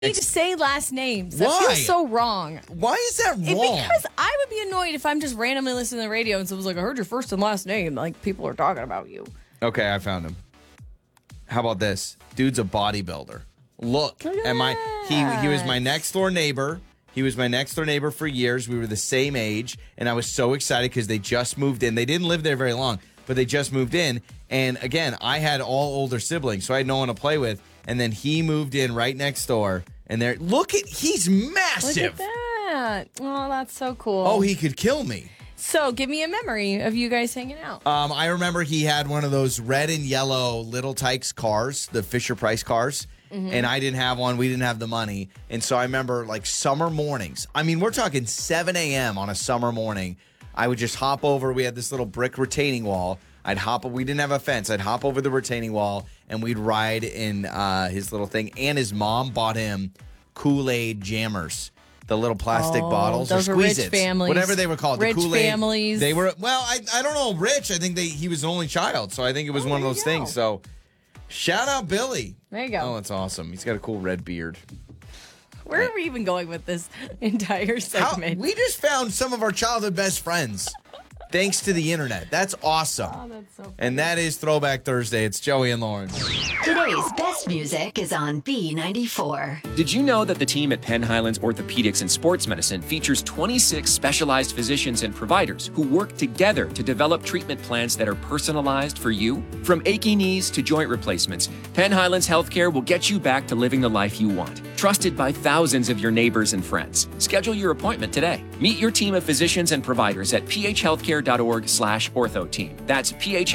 need to say last names. That Why? feels so wrong. Why is that wrong? Because I would be annoyed if I'm just randomly listening to the radio and someone's like, I heard your first and last name. Like, people are talking about you. Okay, I found him. How about this? Dude's a bodybuilder. Look, he was my next door neighbor. He was my next door neighbor for years. We were the same age, and I was so excited because they just moved in. They didn't live there very long, but they just moved in. And again, I had all older siblings, so I had no one to play with. And then he moved in right next door, and he's massive. Look at that. Oh, that's so cool. Oh, he could kill me. So, give me a memory of you guys hanging out. I remember he had one of those red and yellow Little Tikes cars, the Fisher-Price cars. And I didn't have one. We didn't have the money. And so I remember like summer mornings. I mean, we're talking 7 a.m. on a summer morning. I would just hop over. We had this little brick retaining wall. We didn't have a fence. I'd hop over the retaining wall and we'd ride in his little thing. And his mom bought him Kool-Aid jammers. The little plastic bottles. Those or were rich Squeeze-Its, families. whatever they were called. Rich the Kool-Aid. families. They were, well, I don't know, rich. I think he was an only child. So I think it was one of those things. So shout out Billy. There you go. Oh, that's awesome. He's got a cool red beard. Where are we even going with this entire segment? We just found some of our childhood best friends. Thanks to the internet. That's awesome. Oh, that's so funny. And that is Throwback Thursday. It's Joey and Lauren. Today's best music is on B94. Did you know that the team at Penn Highlands Orthopedics and Sports Medicine features 26 specialized physicians and providers who work together to develop treatment plans that are personalized for you? From achy knees to joint replacements, Penn Highlands Healthcare will get you back to living the life you want. Trusted by thousands of your neighbors and friends. Schedule your appointment today. Meet your team of physicians and providers at phhealthcare.org/ortho-team. That's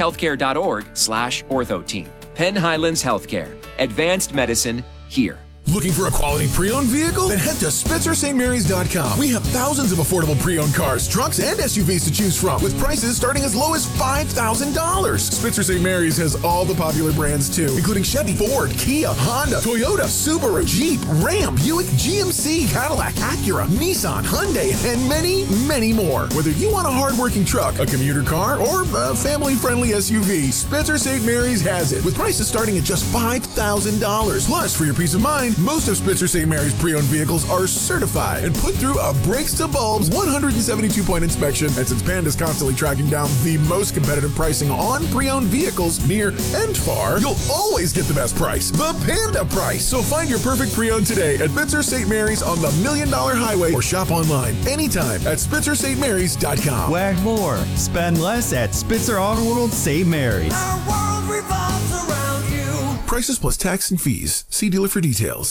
phhealthcare.org/ortho-team. Penn Highlands Healthcare. Advanced medicine here. Looking for a quality pre-owned vehicle? Then head to SpitzerStMarys.com. We have thousands of affordable pre-owned cars, trucks, and SUVs to choose from with prices starting as low as $5,000. Spitzer St. Mary's has all the popular brands too, including Chevy, Ford, Kia, Honda, Toyota, Subaru, Jeep, Ram, Buick, GMC, Cadillac, Acura, Nissan, Hyundai, and many, many more. Whether you want a hard-working truck, a commuter car, or a family-friendly SUV, Spitzer St. Mary's has it with prices starting at just $5,000. Plus, for your peace of mind, most of Spitzer St. Mary's pre-owned vehicles are certified and put through a brakes-to-bulbs 172-point inspection. And since Panda's constantly tracking down the most competitive pricing on pre-owned vehicles near and far, you'll always get the best price, the Panda price. So find your perfect pre-owned today at Spitzer St. Mary's on the $1 Million Highway or shop online anytime at SpitzerStMarys.com. Wag more, spend less at Spitzer Auto World St. Mary's. Our world revolves around you. Prices plus tax and fees. See dealer for details.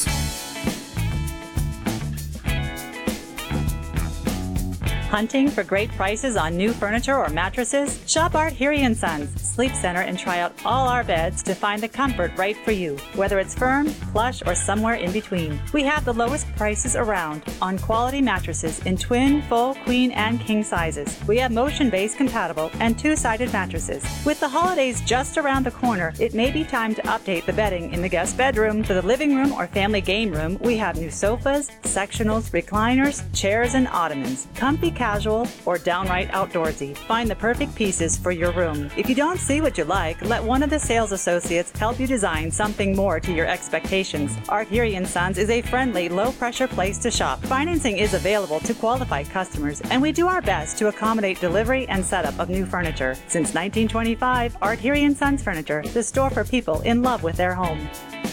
Hunting for great prices on new furniture or mattresses? Shop Art Heary & Sons Sleep Center and try out all our beds to find the comfort right for you, whether it's firm, plush, or somewhere in between. We have the lowest prices around on quality mattresses in twin, full, queen, and king sizes. We have motion base compatible and two-sided mattresses. With the holidays just around the corner, it may be time to update the bedding in the guest bedroom. For the living room or family game room, we have new sofas, sectionals, recliners, chairs, and ottomans. Comfy, casual, or downright outdoorsy. Find the perfect pieces for your room. If you don't see what you like, let one of the sales associates help you design something more to your expectations. Art Heary & Sons is a friendly, low-pressure place to shop. Financing is available to qualified customers, and we do our best to accommodate delivery and setup of new furniture. Since 1925, Art Heary & Sons Furniture, the store for people in love with their home.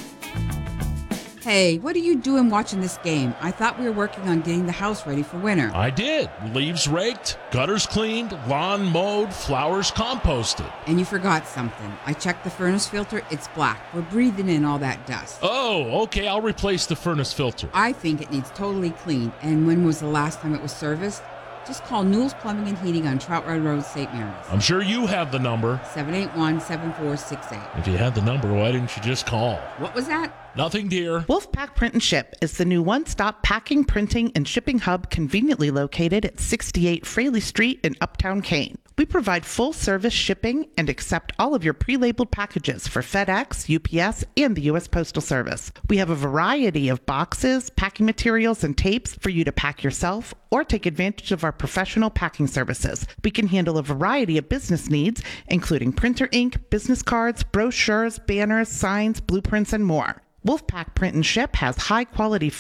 Hey, what are you doing watching this game? I thought we were working on getting the house ready for winter. I did. Leaves raked, gutters cleaned, lawn mowed, flowers composted. And you forgot something. I checked the furnace filter. It's black. We're breathing in all that dust. Oh, okay. I'll replace the furnace filter. I think it needs totally cleaned. And when was the last time it was serviced? Just call Newell's Plumbing and Heating on Trout Run Road, St. Mary's. I'm sure you have the number. 781-7468. If you had the number, why didn't you just call? What was that? Nothing, dear. Wolfpack Print and Ship is the new one-stop packing, printing, and shipping hub conveniently located at 68 Fraley Street in Uptown Kane. We provide full-service shipping and accept all of your pre-labeled packages for FedEx, UPS, and the U.S. Postal Service. We have a variety of boxes, packing materials, and tapes for you to pack yourself or take advantage of our professional packing services. We can handle a variety of business needs, including printer ink, business cards, brochures, banners, signs, blueprints, and more. Wolfpack Print and Ship has high quality